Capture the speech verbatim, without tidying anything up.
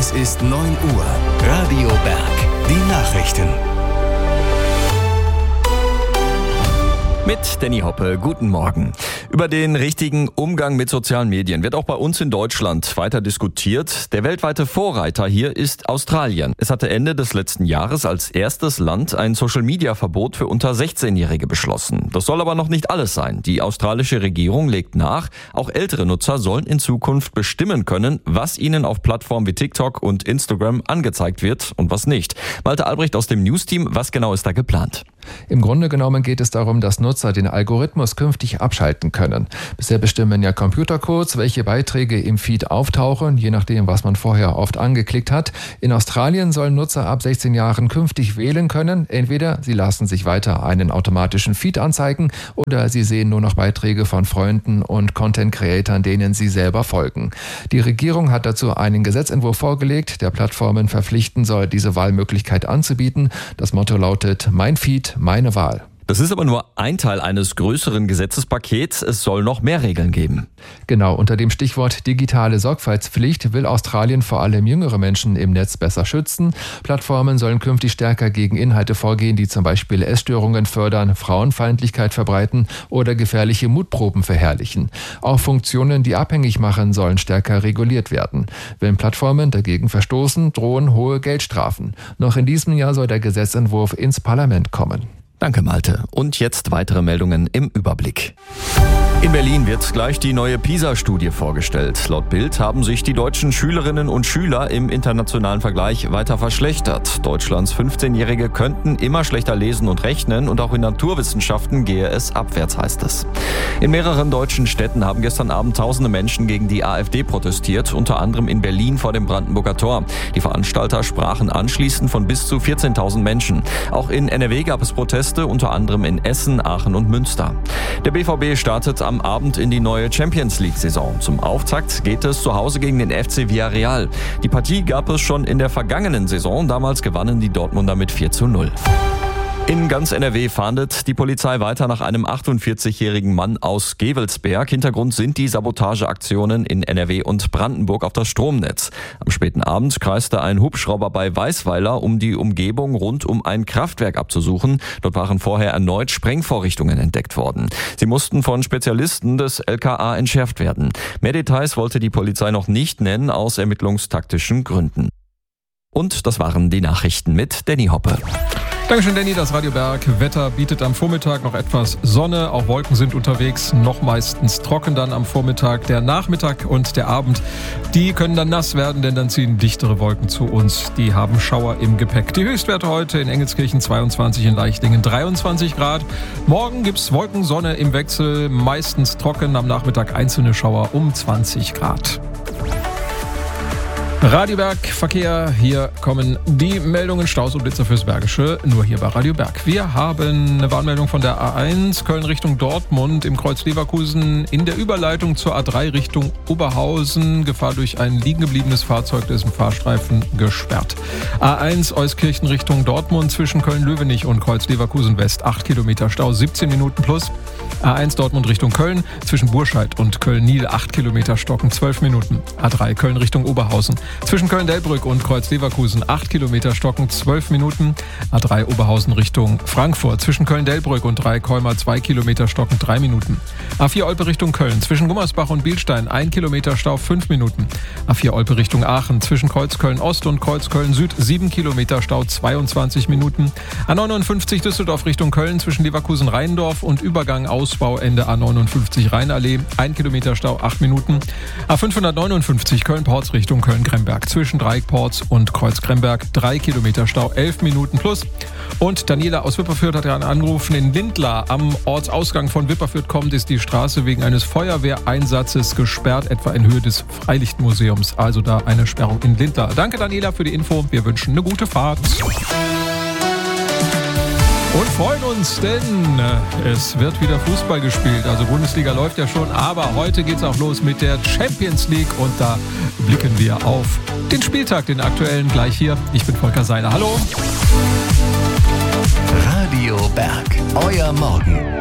Es ist neun Uhr. Radio Berg. Die Nachrichten. Mit Danny Hoppe, guten Morgen. Über den richtigen Umgang mit sozialen Medien wird auch bei uns in Deutschland weiter diskutiert. Der weltweite Vorreiter hier ist Australien. Es hatte Ende des letzten Jahres als erstes Land ein Social-Media-Verbot für unter sechzehnjährige beschlossen. Das soll aber noch nicht alles sein. Die australische Regierung legt nach, auch ältere Nutzer sollen in Zukunft bestimmen können, was ihnen auf Plattformen wie TikTok und Instagram angezeigt wird und was nicht. Malte Albrecht aus dem News-Team, was genau ist da geplant? Im Grunde genommen geht es darum, dass Nutzer den Algorithmus künftig abschalten können. Bisher bestimmen ja Computercodes, welche Beiträge im Feed auftauchen, je nachdem, was man vorher oft angeklickt hat. In Australien sollen Nutzer ab sechzehn Jahren künftig wählen können. Entweder sie lassen sich weiter einen automatischen Feed anzeigen oder sie sehen nur noch Beiträge von Freunden und Content-Creatern, denen sie selber folgen. Die Regierung hat dazu einen Gesetzentwurf vorgelegt, der Plattformen verpflichten soll, diese Wahlmöglichkeit anzubieten. Das Motto lautet: Mein Feed, meine Wahl. Das ist aber nur ein Teil eines größeren Gesetzespakets. Es soll noch mehr Regeln geben. Genau, unter dem Stichwort digitale Sorgfaltspflicht will Australien vor allem jüngere Menschen im Netz besser schützen. Plattformen sollen künftig stärker gegen Inhalte vorgehen, die zum Beispiel Essstörungen fördern, Frauenfeindlichkeit verbreiten oder gefährliche Mutproben verherrlichen. Auch Funktionen, die abhängig machen, sollen stärker reguliert werden. Wenn Plattformen dagegen verstoßen, drohen hohe Geldstrafen. Noch in diesem Jahr soll der Gesetzentwurf ins Parlament kommen. Danke, Malte. Und jetzt weitere Meldungen im Überblick. In Berlin wird gleich die neue PISA-Studie vorgestellt. Laut Bild haben sich die deutschen Schülerinnen und Schüler im internationalen Vergleich weiter verschlechtert. Deutschlands fünfzehnjährige könnten immer schlechter lesen und rechnen und auch in Naturwissenschaften gehe es abwärts, heißt es. In mehreren deutschen Städten haben gestern Abend tausende Menschen gegen die AfD protestiert, unter anderem in Berlin vor dem Brandenburger Tor. Die Veranstalter sprachen anschließend von bis zu vierzehntausend Menschen. Auch in N R W gab es Proteste, unter anderem in Essen, Aachen und Münster. Der B V B startet am Abend in die neue Champions-League-Saison. Zum Auftakt geht es zu Hause gegen den F C Villarreal. Die Partie gab es schon in der vergangenen Saison. Damals gewannen die Dortmunder mit vier zu null. In ganz N R W fahndet die Polizei weiter nach einem achtundvierzigjährigen Mann aus Gevelsberg. Hintergrund sind die Sabotageaktionen in N R W und Brandenburg auf das Stromnetz. Am späten Abend kreiste ein Hubschrauber bei Weißweiler, um die Umgebung rund um ein Kraftwerk abzusuchen. Dort waren vorher erneut Sprengvorrichtungen entdeckt worden. Sie mussten von Spezialisten des L K A entschärft werden. Mehr Details wollte die Polizei noch nicht nennen, aus ermittlungstaktischen Gründen. Und das waren die Nachrichten mit Danny Hoppe. Dankeschön, Danny. Das Radio Berg Wetter bietet am Vormittag noch etwas Sonne. Auch Wolken sind unterwegs, noch meistens trocken dann am Vormittag. Der Nachmittag und der Abend, die können dann nass werden, denn dann ziehen dichtere Wolken zu uns. Die haben Schauer im Gepäck. Die Höchstwerte heute in Engelskirchen zweiundzwanzig, in Leichtingen dreiundzwanzig Grad. Morgen gibt's Wolken, Sonne im Wechsel, meistens trocken. Am Nachmittag einzelne Schauer um zwanzig Grad. Radio Berg, Verkehr, hier kommen die Meldungen, Staus und Blitzer fürs Bergische, nur hier bei Radio Berg. Wir haben eine Warnmeldung von der A eins, Köln Richtung Dortmund, im Kreuz Leverkusen, in der Überleitung zur A drei Richtung Oberhausen, Gefahr durch ein liegen gebliebenes Fahrzeug, da ist ein Fahrstreifen gesperrt. A eins, Euskirchen Richtung Dortmund, zwischen Köln-Löwenich und Kreuz Leverkusen West, acht Kilometer Stau, siebzehn Minuten plus. A eins Dortmund Richtung Köln, zwischen Burscheid und Köln-Niel, acht Kilometer Stocken, zwölf Minuten. A drei Köln Richtung Oberhausen, zwischen Köln-Delbrück und Kreuz Leverkusen, acht Kilometer Stocken, zwölf Minuten. A drei Oberhausen Richtung Frankfurt, zwischen Köln-Delbrück und Dreikolmer, zwei Kilometer Stocken, drei Minuten. A vier Olpe Richtung Köln, zwischen Gummersbach und Bielstein, ein Kilometer Stau, fünf Minuten. A vier Olpe Richtung Aachen, zwischen Kreuzköln-Ost und Kreuzköln-Süd, sieben Kilometer Stau, zweiundzwanzig Minuten. A neunundfünfzig Düsseldorf Richtung Köln, zwischen Leverkusen-Rheindorf und Übergang Ausbauende A neunundfünfzig Rheinallee, ein Kilometer Stau, acht Minuten. A fünfhundertneunundfünfzig Köln-Porz Richtung Köln-Kremberg, zwischen Dreieckporz und Kreuz-Kremberg, drei Kilometer Stau, elf Minuten plus. Und Daniela aus Wipperfürth hat gerade angerufen, in Lindlar am Ortsausgang von Wipperfürth kommt, ist die Straße wegen eines Feuerwehreinsatzes gesperrt, etwa in Höhe des Freilichtmuseums. Also da eine Sperrung in Lindlar. Danke Daniela für die Info, wir wünschen eine gute Fahrt. Und freuen uns, denn es wird wieder Fußball gespielt. Also Bundesliga läuft ja schon, aber heute geht's auch los mit der Champions League und da blicken wir auf den Spieltag, den aktuellen, gleich hier. Ich bin Volker Seiler. Hallo. Radio Berg, euer Morgen.